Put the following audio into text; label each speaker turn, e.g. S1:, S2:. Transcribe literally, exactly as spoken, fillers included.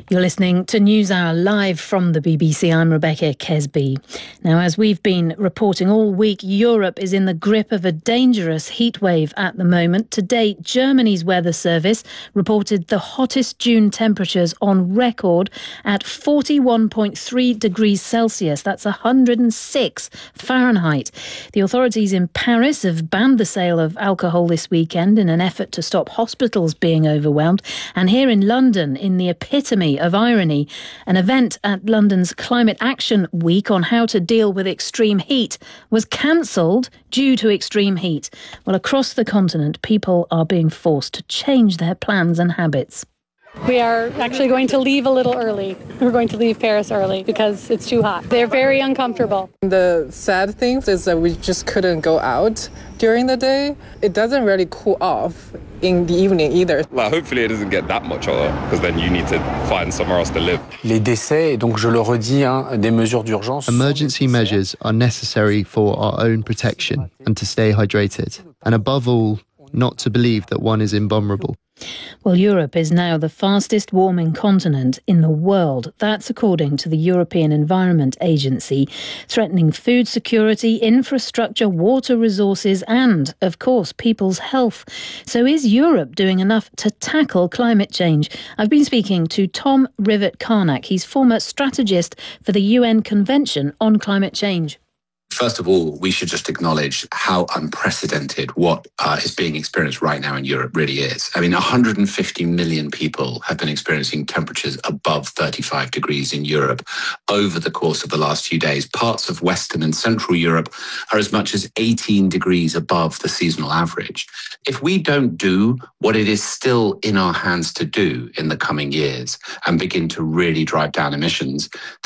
S1: You're listening to NewsHour live from the B B C. I'm Rebecca Kesby. Now, as we've been reporting all week, Europe is in the grip of a dangerous heatwave at the moment. Today, Germany's weather service reported the hottest June temperatures on record at forty-one point three degrees Celsius. That's one hundred six Fahrenheit. The authorities in Paris have banned the sale of alcohol this weekend in an effort to stop hospitals being overwhelmed. And here in London, in the epitome of irony, an event at London's Climate Action Week on how to deal with extreme heat was cancelled due to extreme heat. Well, across the continent, people are being forced to change their plans and habits.
S2: We are actually going to leave a little early. We're going to leave Paris early because it's too hot. They're very uncomfortable.
S3: The sad thing is that we just couldn't go out during the day. It doesn't really cool off in the evening either.
S4: Well, hopefully it doesn't get that much hotter, because then you need to find somewhere else to live.
S5: Les décès, donc je le redis, hein, des mesures d'urgence.
S6: Emergency measures are necessary for our own protection and to stay hydrated. And above all, not to believe that one is invulnerable.
S1: Well, Europe is now the fastest warming continent in the world. That's according to the European Environment Agency, threatening food security, infrastructure, water resources and, of course, people's health. So is Europe doing enough to tackle climate change? I've been speaking to Tom Rivett-Carnac. He's former strategist for the U N Convention on Climate Change.
S7: First of all, we should just acknowledge how unprecedented what uh, is being experienced right now in Europe really is. I mean, one hundred fifty million people have been experiencing temperatures above thirty-five degrees in Europe over the course of the last few days. Parts of Western and Central Europe are as much as eighteen degrees above the seasonal average. If we don't do what it is still in our hands to do in the coming years and begin to really drive down emissions,